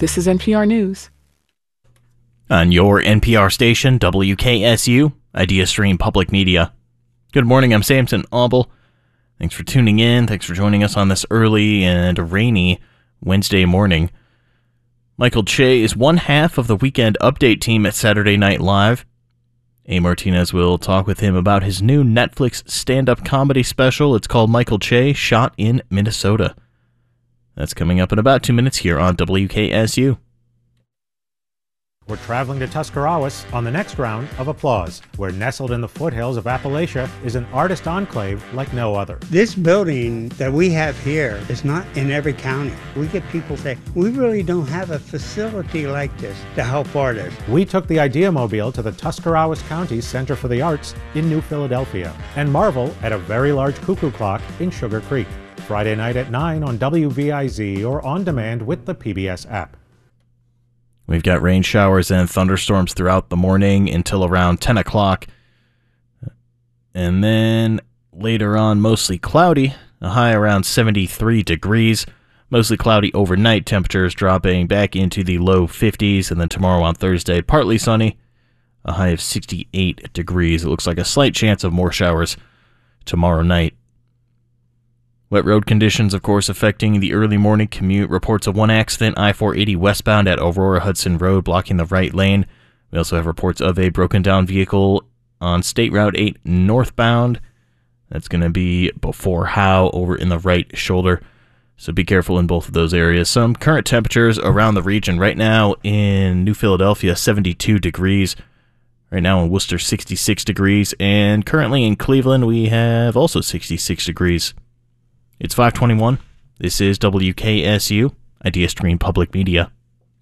This is NPR News. On your NPR station, WKSU, Idea Stream Public Media. Good morning, I'm Samson Auble. Thanks for tuning in. Thanks for joining us on this early and rainy Wednesday morning. Michael Che is one half of the Weekend Update team at Saturday Night Live. A. Martinez will talk with him about his new Netflix stand-up comedy special. It's called Michael Che, Shot in Minnesota. That's coming up in about 2 minutes here on WKSU. We're traveling to Tuscarawas on the next round of Applause, where nestled in the foothills of Appalachia is an artist enclave like no other. This building that we have here is not in every county. We get people say, we really don't have a facility like this to help artists. We took the Ideamobile to the Tuscarawas County Center for the Arts in New Philadelphia and marvel at a very large cuckoo clock in Sugar Creek. Friday night at 9 on WVIZ or on demand with the PBS app. We've got rain showers and thunderstorms throughout the morning until around 10 o'clock. And then later on, mostly cloudy, a high around 73 degrees. Mostly cloudy overnight, temperatures dropping back into the low 50s. And then tomorrow on Thursday, partly sunny, a high of 68 degrees. It looks like a slight chance of more showers tomorrow night. Wet road conditions, of course, affecting the early morning commute. Reports of one accident, I-480 westbound at Aurora Hudson Road, blocking the right lane. We also have reports of a broken down vehicle on State Route 8 northbound. That's going to be before Howe over in the right shoulder. So be careful in both of those areas. Some current temperatures around the region right now in New Philadelphia, 72 degrees. Right now in Worcester, 66 degrees. And currently in Cleveland, we have also 66 degrees. It's 5:21. This is WKSU, Idea Stream Public Media.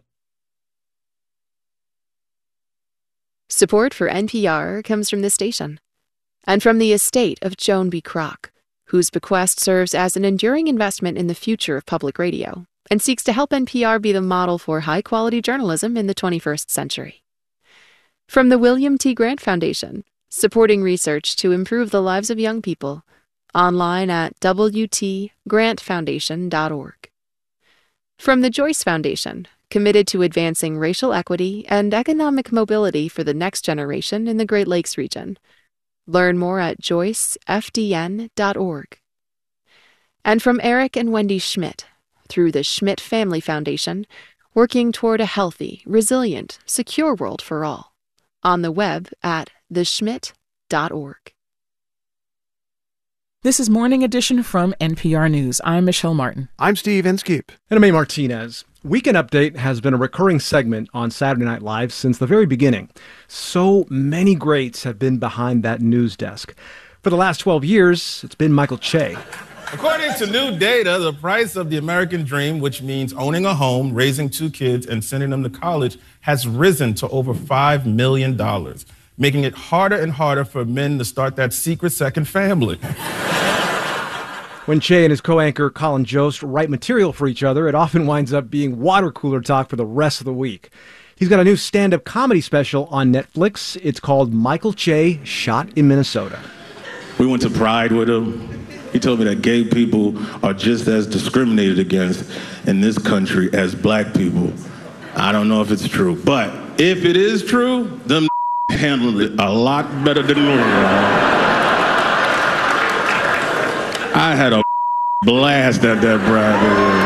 Support for NPR comes from this station and from the estate of Joan B. Kroc, whose bequest serves as an enduring investment in the future of public radio and seeks to help NPR be the model for high-quality journalism in the 21st century. From the William T. Grant Foundation, supporting research to improve the lives of young people, online at wtgrantfoundation.org. From the Joyce Foundation, committed to advancing racial equity and economic mobility for the next generation in the Great Lakes region. Learn more at joycefdn.org. And from Eric and Wendy Schmidt, through the Schmidt Family Foundation, working toward a healthy, resilient, secure world for all. On the web at theschmidt.org. This is Morning Edition from NPR News. I'm Michelle Martin. I'm Steve Inskeep. And I'm A. Martinez. Weekend Update has been a recurring segment on Saturday Night Live since the very beginning. So many greats have been behind that news desk. For the last 12 years, it's been Michael Che. According to new data, the price of the American dream, which means owning a home, raising 2 kids, and sending them to college, has risen to over $5 million, making it harder and harder for men to start that secret second family. When Che and his co-anchor Colin Jost write material for each other, it often winds up being water cooler talk for the rest of the week. He's got a new stand-up comedy special on Netflix. It's called Michael Che, Shot in Minnesota. We went to Pride with him. He told me that gay people are just as discriminated against in this country as black people. I don't know if it's true, but if it is true, them handled it a lot better than normal. I had a blast at that Pride.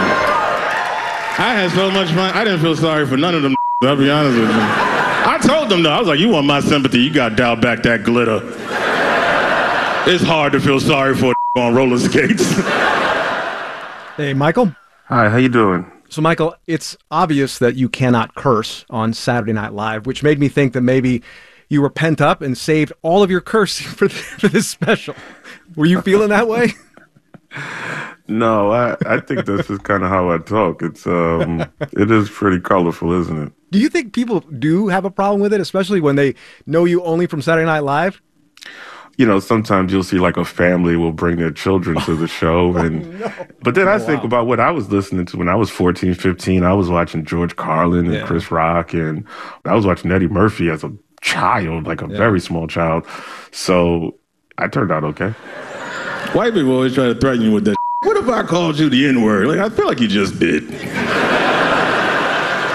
I had so much fun. I didn't feel sorry for none of them. I'll be honest with you. I told them though, I was like, you want my sympathy, you got to dial back that glitter. It's hard to feel sorry for on roller skates. Hey, Michael. Hi, how you doing? So, Michael, it's obvious that you cannot curse on Saturday Night Live, which made me think that maybe you were pent up and saved all of your cursing for this special. Were you feeling that way? No, I think that's just kind of how I talk. It is pretty colorful, isn't it? Do you think people do have a problem with it, especially when they know you only from Saturday Night Live? You know, sometimes you'll see like a family will bring their children to the show. But then I think about what I was listening to when I was 14, 15. I was watching George Carlin and Chris Rock, and I was watching Eddie Murphy as a child, like a very small child. So I turned out okay. White people always try to threaten you with that. What if I called you the N-word? Like, I feel like you just did.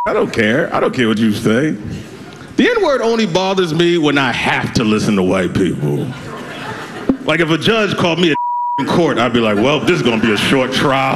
I don't care. I don't care what you say. The N-word only bothers me when I have to listen to white people. Like if a judge called me a in court, I'd be like, well, this is going to be a short trial.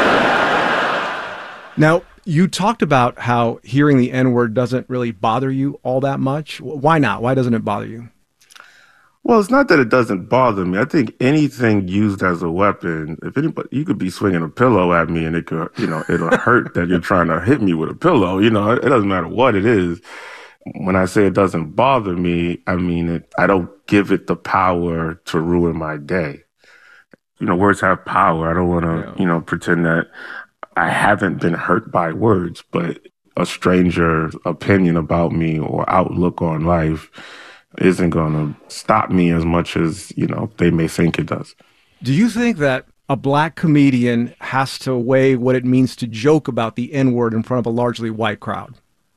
Now, you talked about how hearing the N-word doesn't really bother you all that much. Why not? Why doesn't it bother you? Well, it's not that it doesn't bother me. I think anything used as a weapon, if anybody, you could be swinging a pillow at me and it could, it'll hurt that you're trying to hit me with a pillow. It doesn't matter what it is. When I say it doesn't bother me, I mean I don't give it the power to ruin my day. Words have power. I don't want to, pretend that I haven't been hurt by words, but a stranger's opinion about me or outlook on life isn't going to stop me as much as, they may think it does. Do you think that a black comedian has to weigh what it means to joke about the N-word in front of a largely white crowd?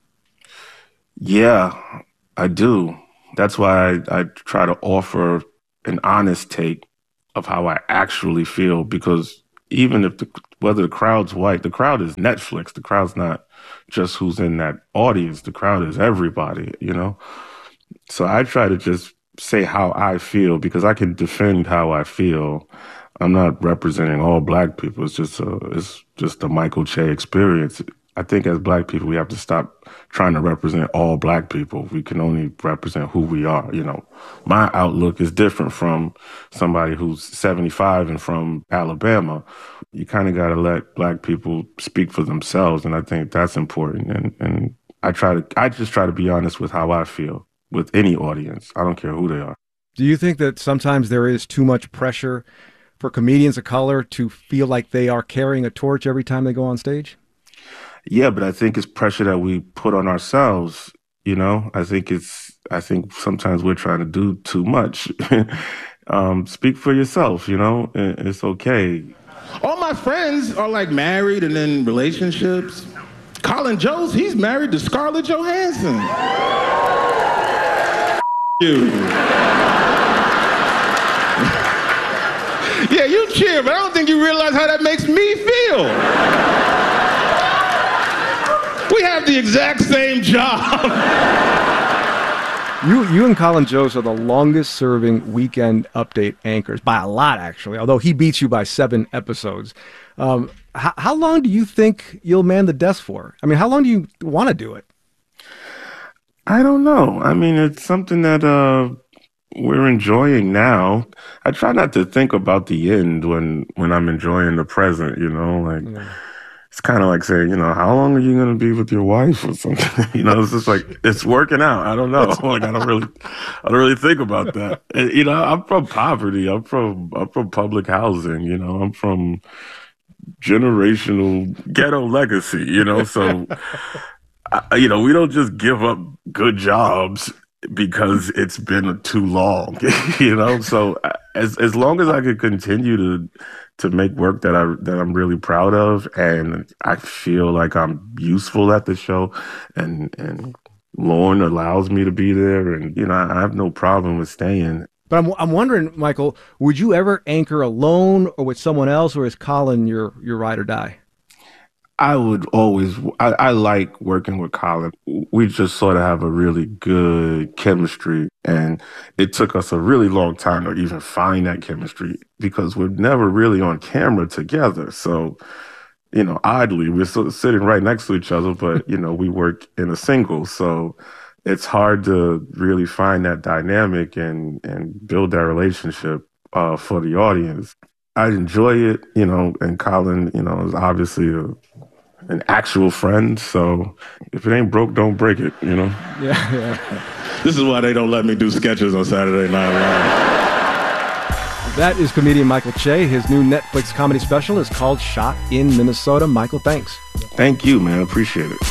Yeah, I do. That's why I try to offer an honest take of how I actually feel, because even if whether the crowd's white, the crowd is Netflix. The crowd's not just who's in that audience. The crowd is everybody, So I try to just say how I feel because I can defend how I feel. I'm not representing all black people. It's just a Michael Che experience. I think as black people, we have to stop trying to represent all black people. We can only represent who we are. My outlook is different from somebody who's 75 and from Alabama. You kind of got to let black people speak for themselves. And I think that's important. And I just try to be honest with how I feel with any audience. I don't care who they are. Do you think that sometimes there is too much pressure for comedians of color to feel like they are carrying a torch every time they go on stage? Yeah, but I think it's pressure that we put on ourselves. I think sometimes we're trying to do too much. Speak for yourself, it's okay. All my friends are like married and in relationships. Colin Jost, he's married to Scarlett Johansson. You. Yeah, you cheer, but I don't think you realize how that makes me feel. We have the exact same job. You and Colin Jost are the longest serving Weekend Update anchors, by a lot actually, although he beats you by 7 episodes. How long do you think you'll man the desk for? I mean, how long do you want to do it? I don't know. I mean, it's something that we're enjoying now. I try not to think about the end when I'm enjoying the present, It's kind of like saying, how long are you going to be with your wife or something? It's just like, it's working out. I don't know. Like, I don't really think about that. And, I'm from poverty. I'm from public housing. I'm from generational ghetto legacy, So, we don't just give up good jobs because it's been too long, So as long as I could continue to make work that I'm really proud of, and I feel like I'm useful at the show, and Lorne allows me to be there, and I have no problem with staying. But I'm wondering, Michael, would you ever anchor alone or with someone else, or is Colin your ride or die? I would always, I like working with Colin. We just sort of have a really good chemistry, and it took us a really long time to even find that chemistry because we're never really on camera together. So, oddly, we're sitting right next to each other, but, we work in a single. So it's hard to really find that dynamic and build that relationship for the audience. I enjoy it, and Colin, is obviously an actual friend, so if it ain't broke, don't break it, Yeah. This is why they don't let me do sketches on Saturday Night Live. That is comedian Michael Che. His new Netflix comedy special is called Shot in Minnesota. Michael, thanks. Thank you, man. Appreciate it.